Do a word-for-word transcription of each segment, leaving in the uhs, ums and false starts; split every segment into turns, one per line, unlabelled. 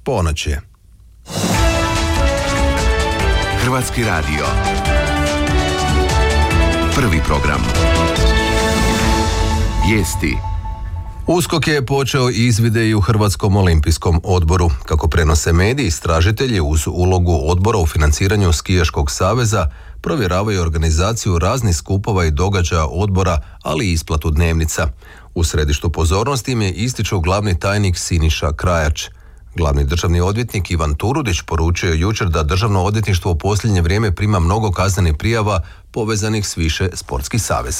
Ponoć je.
Hrvatski radio. Prvi program. Vijesti.
USKOK je počeo izvide i u Hrvatskom olimpijskom odboru. Kako prenose mediji, istražitelji uz ulogu odbora u financiranju Skijaškog saveza provjeravaju organizaciju raznih skupova i događaja odbora, ali i isplatu dnevnica. U središtu pozornosti im je ističu glavni tajnik Siniša Krajač. Glavni državni odvjetnik Ivan Turudić poručio jučer da Državno odvjetništvo u posljednje vrijeme prima mnogo kaznenih prijava povezanih s više sportskih saveza.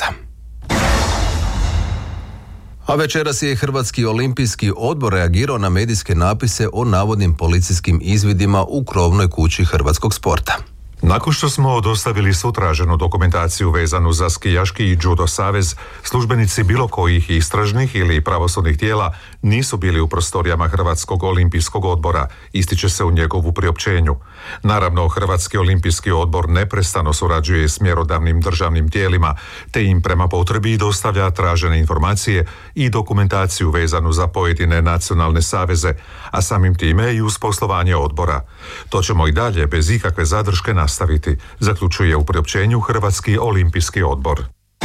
A večeras je Hrvatski olimpijski odbor reagirao na medijske napise o navodnim policijskim izvidima u krovnoj kući hrvatskog sporta.
Nakon što smo dostavili svu traženu dokumentaciju vezanu za skijaški i judo savez, službenici bilo kojih istražnih ili pravosudnih tijela nisu bili u prostorijama Hrvatskog olimpijskog odbora, ističe se u njegovu priopćenju. Naravno, Hrvatski olimpijski odbor neprestano surađuje s mjerodavnim državnim tijelima, te im prema potrebi dostavlja tražene informacije i dokumentaciju vezanu za pojedine nacionalne saveze, a samim time i uz poslovanje odbora. To ćemo i dalje bez ikakve zadrške nastaviti, zaključuje u priopćenju Hrvatski olimpijski odbor.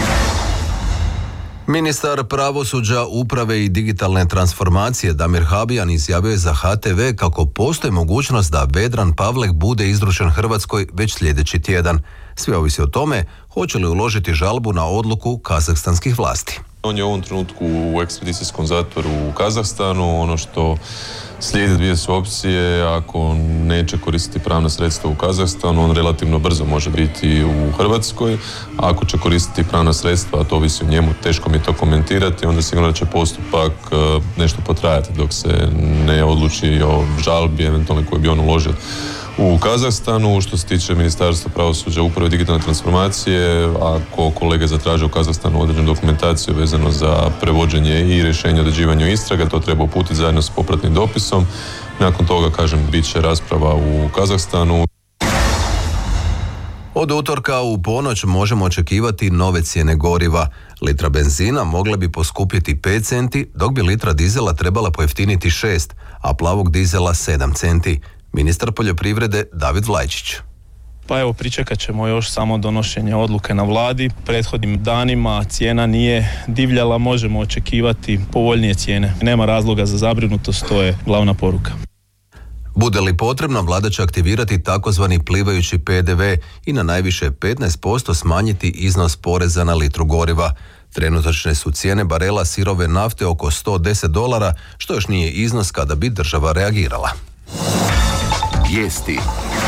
Ministar pravosuđa, uprave i digitalne transformacije Damir Habijan izjavio je za H T V kako postoji mogućnost da Vedran Pavlek bude izručen Hrvatskoj već sljedeći tjedan. Sve ovisi o tome hoće li uložiti žalbu na odluku kazahstanskih vlasti.
On je u ovom trenutku u ekstradicijskom zatvoru u Kazahstanu. Ono što slijedi dvije su opcije. Ako neće koristiti pravna sredstva u Kazahstanu, on relativno brzo može biti u Hrvatskoj. Ako će koristiti pravna sredstva, a to ovisi o njemu, teško mi to komentirati, onda sigurno da će postupak nešto potrajati dok se ne odluči o žalbi eventualno koju bi on uložio u Kazahstanu. Što se tiče Ministarstva pravosuđa, uprave i digitalne transformacije, ako kolege zatraže u Kazahstanu određenu dokumentaciju vezano za prevođenje i rješenje o određivanju istraga, to treba uputiti zajedno s popratnim dopisom. Nakon toga, kažem, bit će rasprava u Kazahstanu.
Od utorka u ponoć možemo očekivati nove cijene goriva. Litra benzina mogla bi poskupjeti pet centi, dok bi litra dizela trebala pojeftiniti šest, a plavog dizela sedam centi. Ministar poljoprivrede David Vlajčić.
Pa evo, pričekat ćemo još samo donošenje odluke na vladi. Prethodnim danima cijena nije divljala, možemo očekivati povoljnije cijene. Nema razloga za zabrinutost, to je glavna poruka.
Bude li potrebno, vlada će aktivirati takozvani plivajući P D V i na najviše petnaest posto smanjiti iznos poreza na litru goriva. Trenutačne su cijene barela sirove nafte oko sto deset dolara, što još nije iznos kada bi država reagirala.
Vijesti.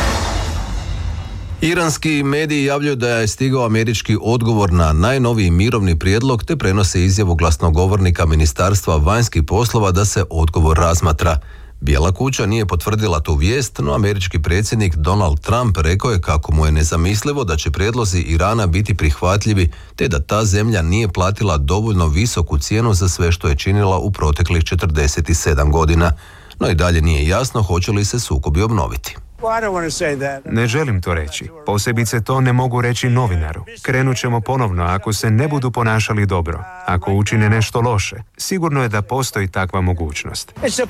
Iranski mediji javljaju da je stigao američki odgovor na najnoviji mirovni prijedlog, te prenose izjavu glasnogovornika Ministarstva vanjskih poslova da se odgovor razmatra. Bijela kuća nije potvrdila tu vijest, no američki predsjednik Donald Trump rekao je kako mu je nezamislivo da će prijedlozi Irana biti prihvatljivi, te da ta zemlja nije platila dovoljno visoku cijenu za sve što je činila u proteklih četrdeset sedam godina. No i dalje nije jasno hoće li se sukobi obnoviti.
Ne želim to reći. Posebice to ne mogu reći novinaru. Krenut ćemo ponovno ako se ne budu ponašali dobro. Ako učine nešto loše, sigurno je da postoji takva mogućnost.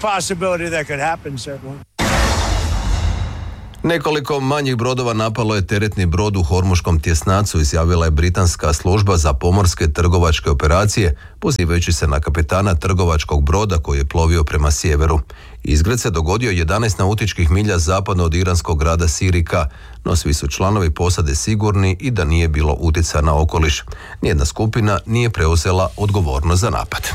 Nekoliko manjih brodova napalo je teretni brod u Hormuškom tjesnacu, izjavila je britanska služba za pomorske trgovačke operacije, pozivajući se na kapetana trgovačkog broda koji je plovio prema sjeveru. Izgred se dogodio jedanaest nautičkih milja zapadno od iranskog grada Sirika, no svi su članovi posade sigurni i da nije bilo utjecaja na okoliš. Nijedna skupina nije preuzela odgovornost za napad.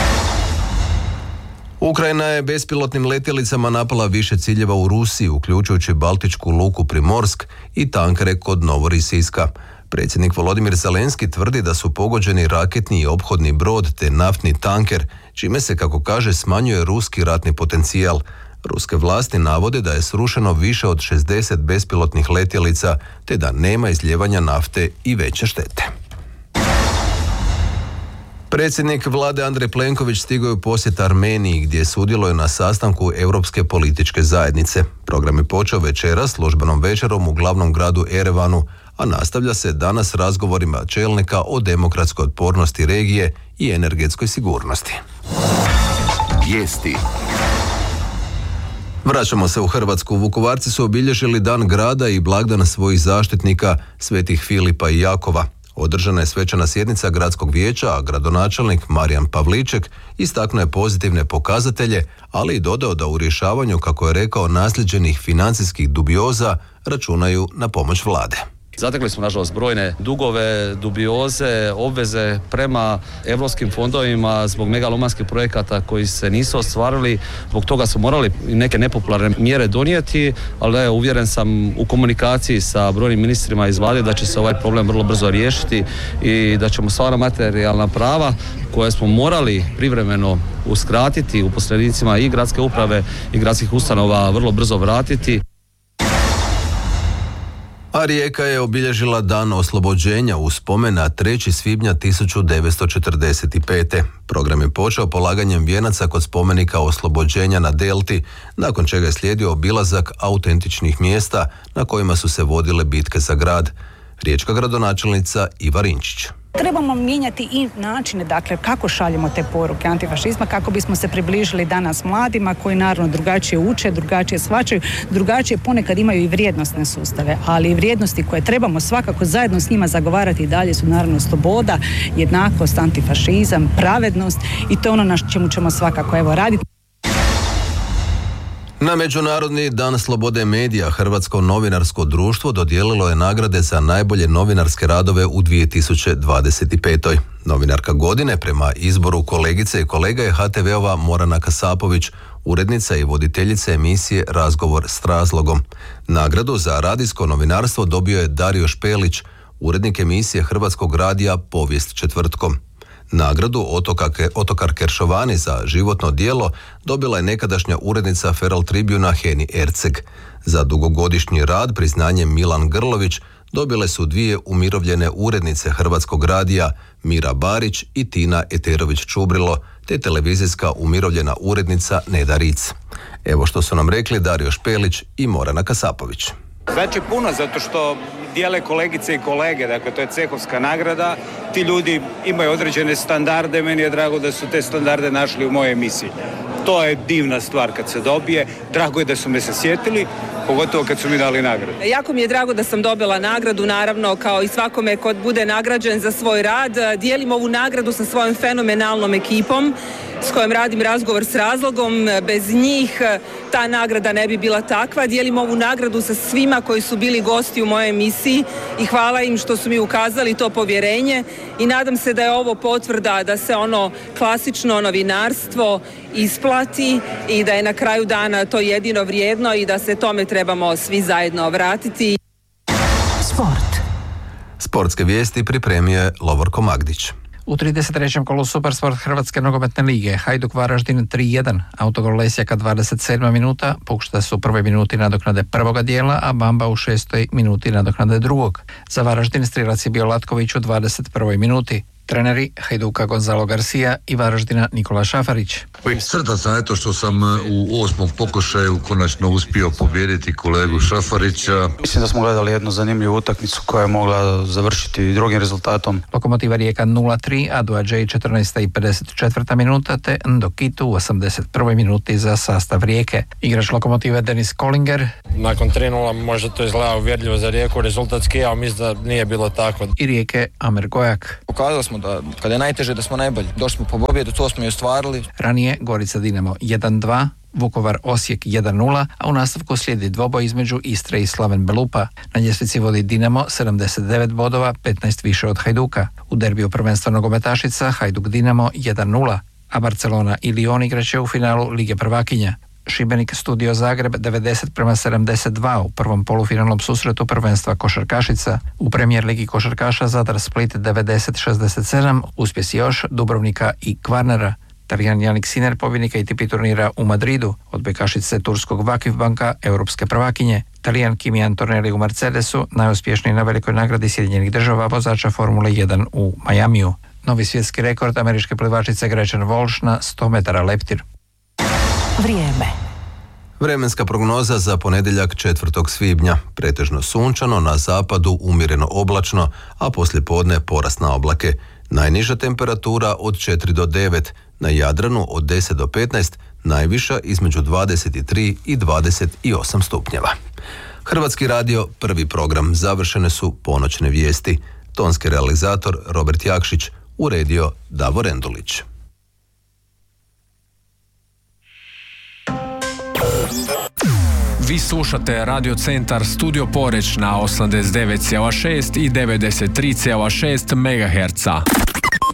Ukrajina je bespilotnim letjelicama napala više ciljeva u Rusiji, uključujući Baltičku luku Primorsk i tankere kod Novorisiska. Predsjednik Volodimir Zelenski tvrdi da su pogođeni raketni i ophodni brod te naftni tanker, čime se, kako kaže, smanjuje ruski ratni potencijal. Ruske vlasti navode da je srušeno više od šezdeset bespilotnih letjelica, te da nema izlijevanja nafte i veće štete. Predsjednik vlade Andrej Plenković stigao je u posjet Armeniji, gdje sudjeluje na sastanku Europske političke zajednice. Program je počeo večeras službenom večerom u glavnom gradu Erevanu, a nastavlja se danas razgovorima čelnika o demokratskoj otpornosti regije i energetskoj sigurnosti.
Vijesti.
Vraćamo se u Hrvatsku. Vukovarci su obilježili Dan grada i blagdan svojih zaštitnika, svetih Filipa i Jakova. Održana je svečana sjednica gradskog vijeća, a gradonačelnik Marijan Pavliček istaknuo je pozitivne pokazatelje, ali i dodao da u rješavanju, kako je rekao, nasljeđenih financijskih dubioza računaju na pomoć vlade.
Zatekli smo, nažalost, brojne dugove, dubioze, obveze prema europskim fondovima zbog megalomanskih projekata koji se nisu ostvarili. Zbog toga smo morali neke nepopularne mjere donijeti, ali evo, uvjeren sam u komunikaciji sa brojnim ministrima iz vlade da će se ovaj problem vrlo brzo riješiti i da ćemo sva ona materijalna prava koje smo morali privremeno uskratiti uposlenicima i gradske uprave i gradskih ustanova vrlo brzo vratiti.
A Rijeka je obilježila dan oslobođenja u spomen na trećeg svibnja tisuću devetsto četrdeset pete. Program je počeo polaganjem vijenaca kod spomenika oslobođenja na Delti, nakon čega je slijedio obilazak autentičnih mjesta na kojima su se vodile bitke za grad. Riječka gradonačelnica Iva Rinčić.
Trebamo mijenjati i načine, dakle, kako šaljemo te poruke antifašizma, kako bismo se približili danas mladima koji naravno drugačije uče, drugačije shvaćaju, drugačije ponekad imaju i vrijednosne sustave, ali i vrijednosti koje trebamo svakako zajedno s njima zagovarati i dalje su naravno sloboda, jednakost, antifašizam, pravednost i to je ono na čemu ćemo svakako evo raditi.
Na Međunarodni dan slobode medija Hrvatsko novinarsko društvo dodijelilo je nagrade za najbolje novinarske radove u dvije tisuće dvadeset petoj. Novinarka godine prema izboru kolegice i kolega je ha te ve-ova Morana Kasapović, urednica i voditeljica emisije Razgovor s razlogom. Nagradu za radijsko novinarstvo dobio je Dario Špelić, urednik emisije Hrvatskog radija Povijest četvrtkom. Nagradu Otoka, Otokar Keršovani za životno djelo dobila je nekadašnja urednica Feral Tribuna Heni Erceg. Za dugogodišnji rad priznanje Milan Grlović dobile su dvije umirovljene urednice Hrvatskog radija, Mira Barić i Tina Eterović-Čubrilo, te televizijska umirovljena urednica Neda Ric. Evo što su nam rekli Dario Špelić i Morana Kasapović.
Znači puno, zato što dijele kolegice i kolege, dakle to je cehovska nagrada, ti ljudi imaju određene standarde, meni je drago da su te standarde našli u mojoj emisiji. To je divna stvar kad se dobije, drago je da su me se sjetili, pogotovo kad su mi dali nagradu.
Jako mi je drago da sam dobila nagradu, naravno kao i svakome ko bude nagrađen za svoj rad. Dijelim ovu nagradu sa svojom fenomenalnom ekipom s kojom radim Razgovor s razlogom. Bez njih ta nagrada ne bi bila takva. Dijelim ovu nagradu sa svima koji su bili gosti u mojoj emisiji i hvala im što su mi ukazali to povjerenje i nadam se da je ovo potvrda da se ono klasično novinarstvo isplati i da je na kraju dana to jedino vrijedno i da se tome trebamo svi zajedno vratiti.
Sport. Sportske vijesti pripremio je Lovorko Magdić.
U trideset trećem kolu Supersport Hrvatske nogometne lige Hajduk Varaždin tri jedan, autogol Lesjaka dvadeset sedma minuta, pušta su u prvoj minuti nadoknade prvoga dijela, a Bamba u šestoj minuti nadoknade drugog. Za Varaždin strijelac je bio Latković u dvadeset prvoj minuti. Treneri Hajduka Gonzalo Garcia i Varaždina Nikola Šafarić.
Sretan sam eto što sam u osmom pokušaju konačno uspio pobijediti kolegu Šafarića.
Mislim da smo gledali jednu zanimljivu utakmicu koja je mogla završiti drugim rezultatom.
Lokomotiva Rijeka nula tri, Adua Džej četrnaesta i pedeset četvrta minuta te Ndokitu u osamdeset prvoj minuti za sastav Rijeke. Igrač Lokomotive Denis Kollinger.
Nakon tri nula možda to izgleda uvjerljivo za Rijeku, rezultatski, a mislim da nije bilo tako.
I Rijeke Amer Gojak.
Pokazali smo da kada je najteže da smo najbolji. Došli smo po pobjedu, to smo i ostvarili.
Ranije Gorica Dinamo jedan dva, Vukovar Osijek jedan nula, a u nastavku slijedi dvoboj između Istre i Slaven Belupa. Na ljestvici vodi Dinamo sedamdeset devet bodova, petnaest više od Hajduka. U derbiju prvenstva nogometašica Hajduk Dinamo jedan nula, a Barcelona i Lyon igraće u finalu Lige prvakinja. Šibenik Studio Zagreb devedeset prema sedamdeset dva u prvom polufinalnom susretu prvenstva košarkašica. U premijer ligi košarkaša Zadar Split devedeset šezdeset sedam, uspjesi još Dubrovnika i Kvarnera. Talijan Jannik Sinner pobjednik A T P turnira u Madridu, od bekašice turskog Vakif Banka europske prvakinje. Talijan Kimi Antonelli u Mercedesu, najuspješniji na velikoj nagradi Sjedinjenih država vozača Formule jedan u Majamiju. Novi svjetski rekord američke plivačice Gretchen Walsh na sto metara leptir.
Vrijeme. Vremenska prognoza za ponedjeljak četvrtog svibnja. Pretežno sunčano, na zapadu umjereno oblačno, a poslijepodne porast na oblake. Najniža temperatura od četiri do devet, na Jadranu od deset do petnaest, najviša između dvadeset tri i dvadeset osam stupnjeva. Hrvatski radio, prvi program, završene su ponoćne vijesti. Tonski realizator Robert Jakšić, uredio Davor Endulić.
Vi slušate Radio Centar Studio Poreč na osamdeset devet zarez šest i devedeset tri zarez šest megaherca.